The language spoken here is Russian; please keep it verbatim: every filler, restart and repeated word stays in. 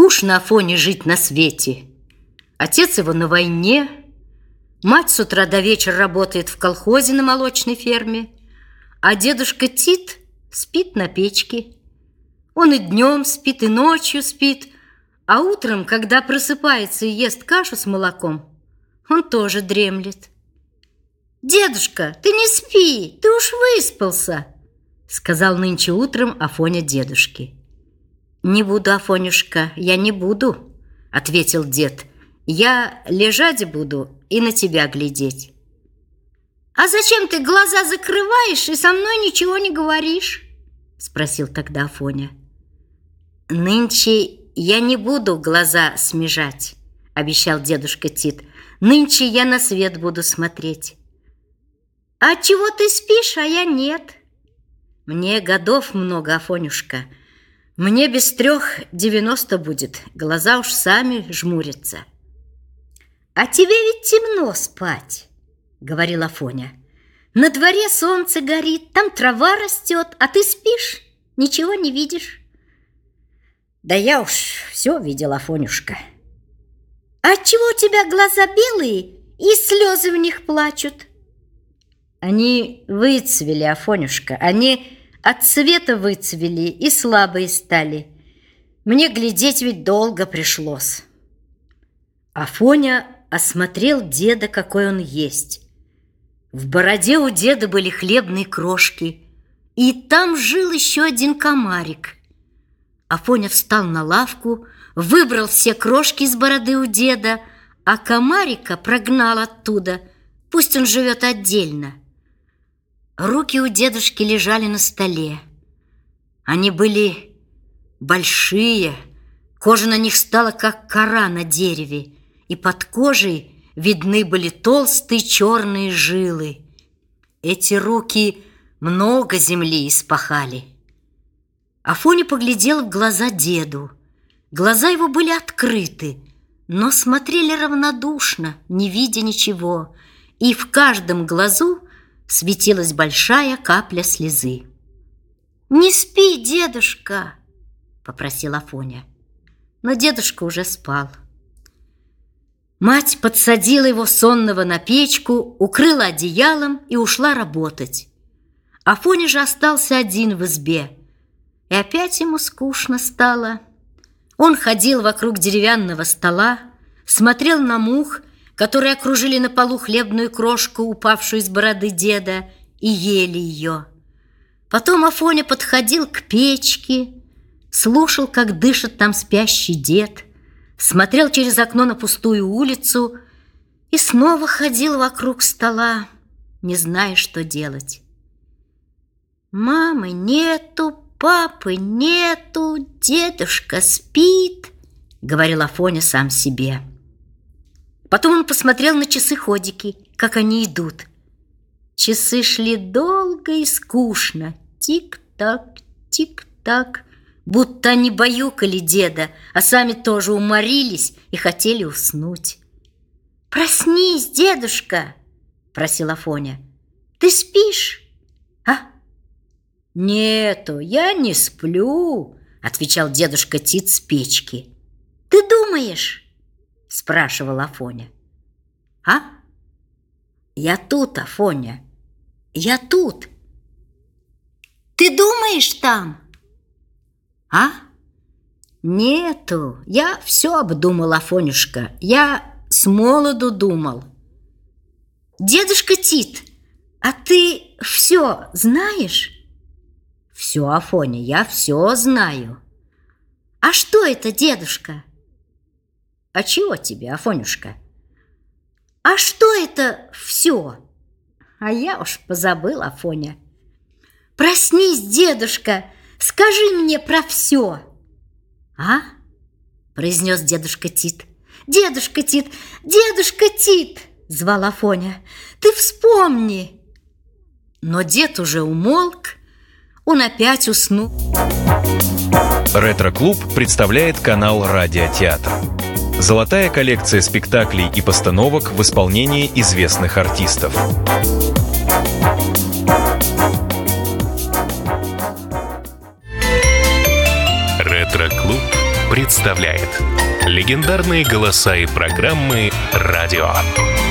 Скучно Афоне жить на свете. Отец его на войне, мать с утра до вечера работает в колхозе на молочной ферме, а дедушка Тит спит на печке. Он и днем спит, и ночью спит, а утром, когда просыпается и ест кашу с молоком, он тоже дремлет. «Дедушка, ты не спи, ты уж выспался», — сказал нынче утром Афоня дедушке. «Не буду, Афонюшка, я не буду», — ответил дед. «Я лежать буду и на тебя глядеть». «А зачем ты глаза закрываешь и со мной ничего не говоришь?» — спросил тогда Афоня. «Нынче я не буду глаза смежать», — обещал дедушка Тит. «Нынче я на свет буду смотреть». «А чего ты спишь, а я нет?» «Мне годов много, Афонюшка. Мне без трех девяносто будет. Глаза уж сами жмурятся». «А тебе ведь темно спать», — говорил Афоня. «На дворе солнце горит, там трава растет, а ты спишь, ничего не видишь». «Да я уж все видел, Афонюшка». «А отчего у тебя глаза белые и слезы в них плачут?» «Они выцвели, Афонюшка, они от цвета выцвели и слабые стали. Мне глядеть ведь долго пришлось». Афоня осмотрел деда, какой он есть. В бороде у деда были хлебные крошки, и там жил еще один комарик. Афоня встал на лавку, выбрал все крошки из бороды у деда, а комарика прогнал оттуда, пусть он живет отдельно. Руки у дедушки лежали на столе. Они были большие, кожа на них стала, как кора на дереве, и под кожей видны были толстые черные жилы. Эти руки много земли испахали. Афоня поглядел в глаза деду. Глаза его были открыты, но смотрели равнодушно, не видя ничего, и в каждом глазу светилась большая капля слезы. «Не спи, дедушка!» — попросил Афоня. Но дедушка уже спал. Мать подсадила его сонного на печку, укрыла одеялом и ушла работать. Афоня же остался один в избе, и опять ему скучно стало. Он ходил вокруг деревянного стола, смотрел на мух, которые окружили на полу хлебную крошку, упавшую из бороды деда, и ели ее. Потом Афоня подходил к печке, слушал, как дышит там спящий дед, смотрел через окно на пустую улицу и снова ходил вокруг стола, не зная, что делать. «Мамы нету, папы нету, дедушка спит», — говорил Афоня сам себе. Потом он посмотрел на часы-ходики, как они идут. Часы шли долго и скучно. Тик-так, тик-так. Будто они баюкали деда, а сами тоже уморились и хотели уснуть. «Проснись, дедушка!» — просил Афоня. «Ты спишь?» «А?» «Нету, я не сплю», — отвечал дедушка Тит с печки. «Ты думаешь?» — спрашивал Афоня. «А? Я тут, Афоня, я тут». «Ты думаешь там?» «А? Нету, я все обдумал, Афонюшка, я с молоду думал». «Дедушка Тит, а ты все знаешь?» «Все, Афоня, я все знаю». «А что это, дедушка?» «А чего тебе, Афонюшка?» «А что это все?» «А я уж позабыл, Афоня». «Проснись, дедушка, скажи мне про все». «А?» — произнес дедушка Тит. «Дедушка Тит, дедушка Тит!» — звал Афоня. «Ты вспомни!» Но дед уже умолк, он опять уснул. Ретро-клуб представляет канал «Радиотеатр». Золотая коллекция спектаклей и постановок в исполнении известных артистов. Ретро-клуб представляет легендарные голоса и программы «Радио».